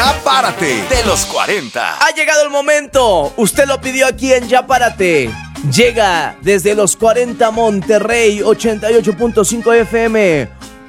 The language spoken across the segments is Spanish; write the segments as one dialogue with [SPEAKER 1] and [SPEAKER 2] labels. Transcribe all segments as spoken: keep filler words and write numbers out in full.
[SPEAKER 1] Ya Párate de los cuarenta.
[SPEAKER 2] Ha llegado el momento. Usted lo pidió aquí en Ya Párate. Llega desde los cuarenta Monterrey, ochenta y ocho punto cinco F M.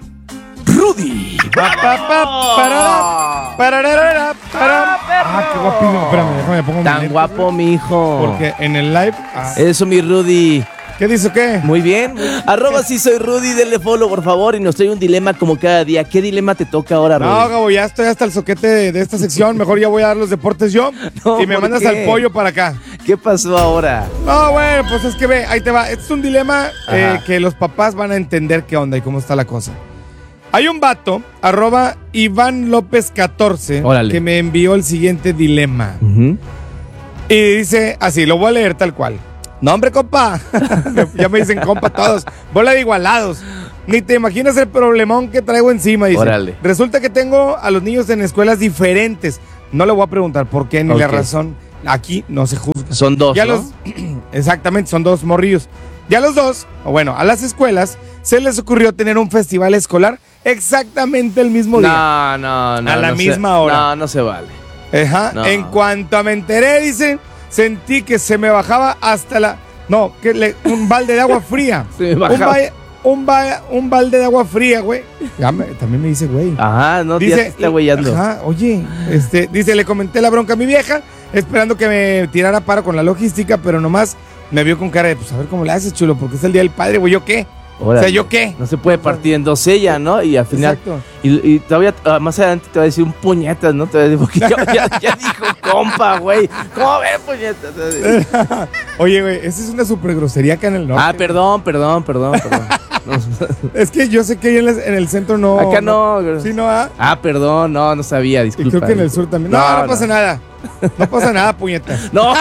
[SPEAKER 2] Rudy.
[SPEAKER 3] Pa, pa, pa, parara, pararara, parara. Ah, qué guapísimo. Espérame, déjame pongo mi
[SPEAKER 2] Tan
[SPEAKER 3] lente,
[SPEAKER 2] guapo,
[SPEAKER 3] güey.
[SPEAKER 2] mijo.
[SPEAKER 3] Porque en el live. Ah.
[SPEAKER 2] Eso, mi Rudy.
[SPEAKER 3] ¿Qué dice qué?
[SPEAKER 2] Muy bien. Arroba si soy Rudy, denle follow, por favor. Y nos trae un dilema como cada día. ¿Qué dilema te toca ahora, Rudy?
[SPEAKER 3] No, Gabo, ya estoy hasta el soquete de, de esta sección. Mejor ya voy a dar los deportes yo.
[SPEAKER 2] No,
[SPEAKER 3] y me
[SPEAKER 2] ¿por
[SPEAKER 3] mandas
[SPEAKER 2] qué?
[SPEAKER 3] al pollo para acá.
[SPEAKER 2] ¿Qué pasó ahora?
[SPEAKER 3] No, bueno, pues es que ve, ahí te va. Este es un dilema eh,
[SPEAKER 2] Ajá.
[SPEAKER 3] que los papás van a entender qué onda y cómo está la cosa. Hay un vato, arroba Iván López catorce,
[SPEAKER 2] Órale.
[SPEAKER 3] que me envió el siguiente dilema.
[SPEAKER 2] Uh-huh.
[SPEAKER 3] Y dice así, lo voy a leer tal cual. No, hombre, compa. Ya me dicen compa todos. Bola de igualados. Ni te imaginas el problemón que traigo encima, dice.
[SPEAKER 2] Órale.
[SPEAKER 3] Resulta que tengo a los niños en escuelas diferentes. No le voy a preguntar por qué ni la
[SPEAKER 2] Ok.
[SPEAKER 3] razón. Aquí no se juzga.
[SPEAKER 2] Son dos,
[SPEAKER 3] Ya
[SPEAKER 2] ¿no?
[SPEAKER 3] los, exactamente, son dos morrillos. Ya los dos, o bueno, a las escuelas se les ocurrió tener un festival escolar exactamente el mismo día.
[SPEAKER 2] No, no, no.
[SPEAKER 3] A la
[SPEAKER 2] no
[SPEAKER 3] misma
[SPEAKER 2] se,
[SPEAKER 3] hora.
[SPEAKER 2] No, no se vale.
[SPEAKER 3] Ajá.
[SPEAKER 2] No.
[SPEAKER 3] En cuanto me enteré, dice, sentí que se me bajaba hasta la... No, que le- un balde de agua fría.
[SPEAKER 2] Se me
[SPEAKER 3] un,
[SPEAKER 2] bajaba.
[SPEAKER 3] ba- un, ba- un balde de agua fría, güey. Ya me- también me dice, güey.
[SPEAKER 2] Ajá, no, ya te está güeyando.
[SPEAKER 3] Ajá, oye, este, dice, le comenté la bronca a mi vieja, esperando que me tirara paro con la logística, pero nomás me vio con cara de, pues a ver cómo le haces, chulo, porque es el Día del Padre, güey, ¿yo qué?
[SPEAKER 2] Órale.
[SPEAKER 3] O sea, ¿yo qué?
[SPEAKER 2] No se puede partir en dos ella, ¿no? Y al final.
[SPEAKER 3] Exacto.
[SPEAKER 2] Y, y todavía ah, más adelante te va a decir un puñetas, ¿no? Te va a decir, porque ya, ya, ya dijo compa, güey. ¿Cómo ves, puñetas?
[SPEAKER 3] Oye, güey, esa es una super grosería acá en el norte.
[SPEAKER 2] Ah, perdón, perdón, perdón, perdón. No.
[SPEAKER 3] Es que yo sé que ahí en, la- en el centro no...
[SPEAKER 2] Acá no.
[SPEAKER 3] Sí, no, ah.
[SPEAKER 2] Ah, perdón, no, no sabía,
[SPEAKER 3] Y
[SPEAKER 2] disculpa.
[SPEAKER 3] creo que en el sur también. No, no, pasa nada. No pasa nada, puñetas.
[SPEAKER 2] No.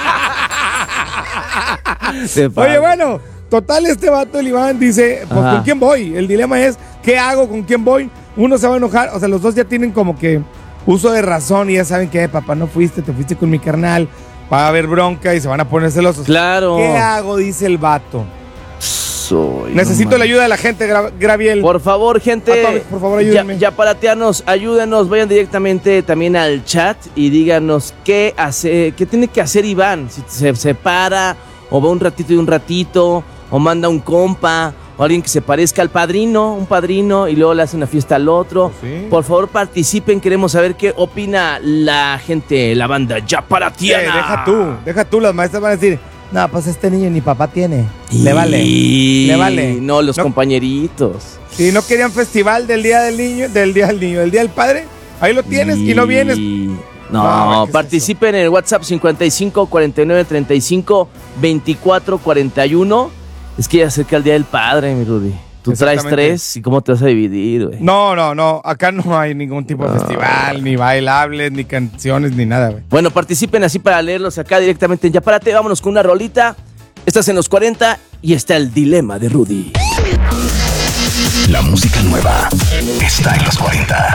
[SPEAKER 2] Se
[SPEAKER 3] Oye,
[SPEAKER 2] pasa.
[SPEAKER 3] bueno, total, este vato, el Iván, dice, pues,
[SPEAKER 2] Ajá.
[SPEAKER 3] ¿con quién voy? El dilema es, ¿qué hago? ¿Con quién voy? Uno se va a enojar, o sea, los dos ya tienen como que uso de razón y ya saben que, papá, no fuiste, te fuiste con mi carnal, va a haber bronca y se van a poner celosos.
[SPEAKER 2] Claro.
[SPEAKER 3] ¿Qué hago? Dice el vato.
[SPEAKER 2] Soy,
[SPEAKER 3] Necesito
[SPEAKER 2] no
[SPEAKER 3] la ayuda de la gente, Gra- Graviel.
[SPEAKER 2] Por favor, gente,
[SPEAKER 3] Atomic, por favor, ayúdenme.
[SPEAKER 2] ya, ya parateanos, ayúdenos, vayan directamente también al chat y díganos qué hace, qué tiene que hacer Iván, si se separa o va un ratito y un ratito, o manda un compa, o alguien que se parezca al padrino, un padrino, y luego le hace una fiesta al otro.
[SPEAKER 3] Sí.
[SPEAKER 2] Por favor, participen, queremos saber qué opina la gente, la banda Ya
[SPEAKER 3] Eh,
[SPEAKER 2] Paratiana.
[SPEAKER 3] deja tú, deja tú, las maestras van a decir, no, pues este niño ni papá tiene. Le vale.
[SPEAKER 2] Y-
[SPEAKER 3] Le vale.
[SPEAKER 2] No, los
[SPEAKER 3] No.
[SPEAKER 2] compañeritos.
[SPEAKER 3] Si no querían festival del Día del Niño, del Día del Niño, del Día del Padre, ahí lo tienes y no vienes.
[SPEAKER 2] No,
[SPEAKER 3] No, ¿qué es
[SPEAKER 2] participen en el WhatsApp cincuenta y cinco, cuarenta y nueve, treinta y cinco, veinticuatro, cuarenta y uno. Es que ya se acerca el Día del Padre, mi Rudy. Tú traes
[SPEAKER 3] Exactamente.
[SPEAKER 2] tres y cómo te vas a dividir, güey.
[SPEAKER 3] No, no, no, acá no hay ningún tipo de
[SPEAKER 2] No.
[SPEAKER 3] festival, ni bailables, ni canciones, ni nada, güey.
[SPEAKER 2] Bueno, participen así para leerlos acá directamente en Ya Párate. Vámonos con una rolita. Estás en los cuarenta y está el dilema de Rudy.
[SPEAKER 1] La música nueva está en los cuarenta.